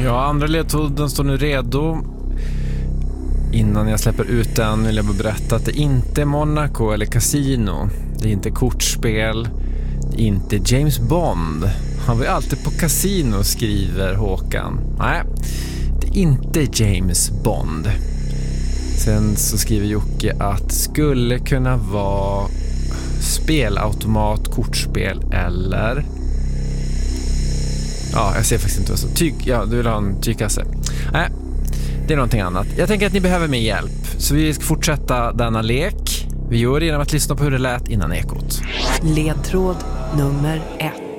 Ja, andra ledtråden står nu redo. Innan jag släpper ut den vill jag bara berätta att det inte är Monaco eller Casino. Det är inte kortspel. Det är inte James Bond. Han var ju alltid på Casino, skriver Håkan. Nej, det är inte James Bond. Sen så skriver Jocke att skulle kunna vara spelautomat, kortspel eller... Ja, jag ser faktiskt inte vad så. Ja, du vill ha en tygkasse. Nej, det är någonting annat. Jag tänker att ni behöver min hjälp. Så vi ska fortsätta denna lek. Vi gör det genom att lyssna på hur det lät innan ekot. Ledtråd nummer 1.